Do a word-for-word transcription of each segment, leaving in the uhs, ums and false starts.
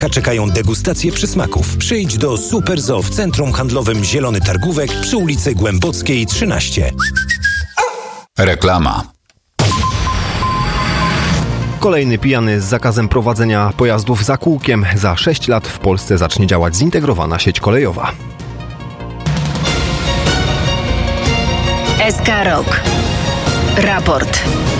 Czekają degustacje przysmaków. Przyjdź do Super Zoo w Centrum Handlowym Zielony Targówek przy ulicy Głębockiej trzynaście. Reklama. Kolejny pijany z zakazem prowadzenia pojazdów za kółkiem. Za sześć lat w Polsce zacznie działać zintegrowana sieć kolejowa. S K Rock. Raport.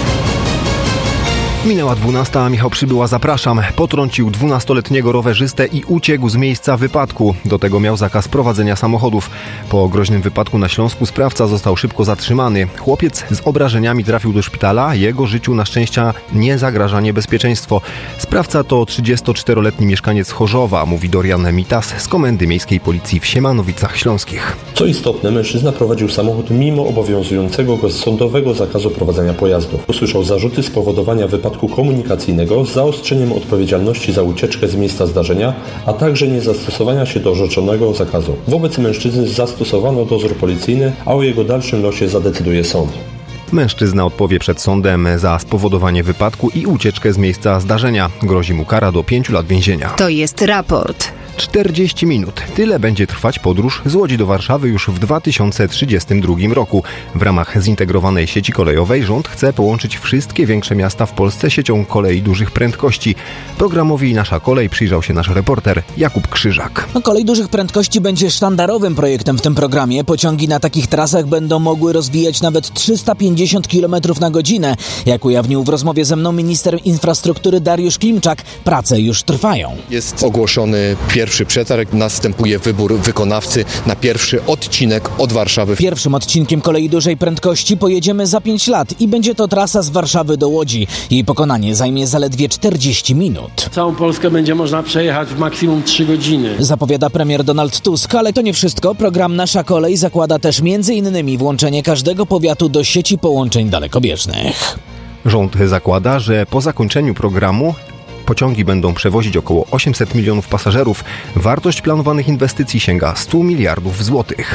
Minęła dwunasta, Michał Przybyła, zapraszam. Potrącił dwunastoletniego rowerzystę i uciekł z miejsca wypadku. Do tego miał zakaz prowadzenia samochodów. Po groźnym wypadku na Śląsku sprawca został szybko zatrzymany. Chłopiec z obrażeniami trafił do szpitala. Jego życiu na szczęście nie zagraża niebezpieczeństwo. Sprawca to trzydziestoczteroletni mieszkaniec Chorzowa, mówi Dorian Mitas z Komendy Miejskiej Policji w Siemanowicach Śląskich. Co istotne, mężczyzna prowadził samochód mimo obowiązującego go sądowego zakazu prowadzenia pojazdów. Usłyszał zarzuty spowodowania wypadku komunikacyjnego z zaostrzeniem odpowiedzialności za ucieczkę z miejsca zdarzenia, a także niezastosowania się do orzeczonego zakazu. Wobec mężczyzny zastosowano dozór policyjny, a o jego dalszym losie zadecyduje sąd. Mężczyzna odpowie przed sądem za spowodowanie wypadku i ucieczkę z miejsca zdarzenia. Grozi mu kara do pięciu lat więzienia. To jest raport. czterdzieści minut. Tyle będzie trwać podróż z Łodzi do Warszawy już w dwa tysiące trzydziestym drugim roku. W ramach zintegrowanej sieci kolejowej rząd chce połączyć wszystkie większe miasta w Polsce siecią kolei dużych prędkości. Programowi Nasza Kolej przyjrzał się nasz reporter Jakub Krzyżak. No, kolej dużych prędkości będzie sztandarowym projektem w tym programie. Pociągi na takich trasach będą mogły rozwijać nawet trzysta pięćdziesiąt kilometrów na godzinę. Jak ujawnił w rozmowie ze mną minister infrastruktury Dariusz Klimczak, prace już trwają. Jest ogłoszony pierwszy przetarg, następuje wybór wykonawcy na pierwszy odcinek od Warszawy. Pierwszym odcinkiem kolei dużej prędkości pojedziemy za pięć lat i będzie to trasa z Warszawy do Łodzi. Jej pokonanie zajmie zaledwie czterdzieści minut. Całą Polskę będzie można przejechać w maksimum trzy godziny. Zapowiada premier Donald Tusk, ale to nie wszystko. Program Nasza Kolej zakłada też między innymi włączenie każdego powiatu do sieci połączeń dalekobieżnych. Rząd zakłada, że po zakończeniu programu pociągi będą przewozić około osiemset milionów pasażerów. Wartość planowanych inwestycji sięga stu miliardów złotych.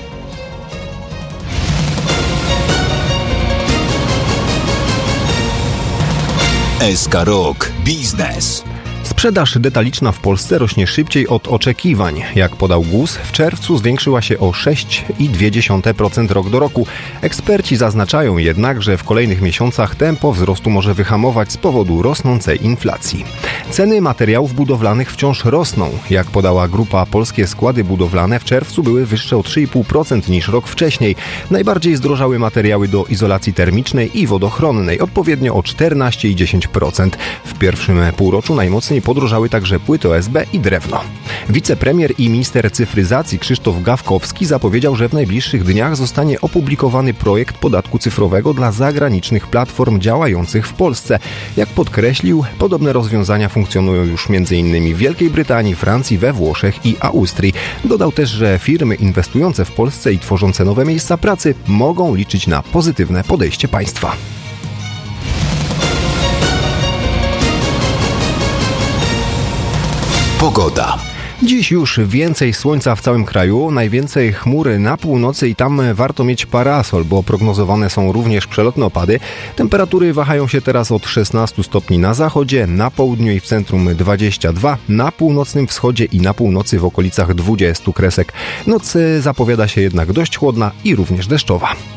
S K Rock Biznes. Sprzedaż detaliczna w Polsce rośnie szybciej od oczekiwań. Jak podał G U S, w czerwcu zwiększyła się o sześć przecinek dwie dziesiąte procent rok do roku. Eksperci zaznaczają jednak, że w kolejnych miesiącach tempo wzrostu może wyhamować z powodu rosnącej inflacji. Ceny materiałów budowlanych wciąż rosną. Jak podała grupa Polskie Składy Budowlane, w czerwcu były wyższe o trzy i pół procent niż rok wcześniej. Najbardziej zdrożały materiały do izolacji termicznej i wodochronnej, odpowiednio o czternaście i dziesięć procent. W pierwszym półroczu najmocniej podrożały także płyty O S B i drewno. Wicepremier i minister cyfryzacji Krzysztof Gawkowski zapowiedział, że w najbliższych dniach zostanie opublikowany projekt podatku cyfrowego dla zagranicznych platform działających w Polsce. Jak podkreślił, podobne rozwiązania funkcjonują już między innymi w Wielkiej Brytanii, Francji, we Włoszech i Austrii. Dodał też, że firmy inwestujące w Polsce i tworzące nowe miejsca pracy mogą liczyć na pozytywne podejście państwa. Pogoda. Dziś już więcej słońca w całym kraju, najwięcej chmury na północy i tam warto mieć parasol, bo prognozowane są również przelotne opady. Temperatury wahają się teraz od szesnastu stopni na zachodzie, na południu i w centrum dwadzieścia dwa, na północnym wschodzie i na północy w okolicach dwudziestu kresek. Noc zapowiada się jednak dość chłodna i również deszczowa.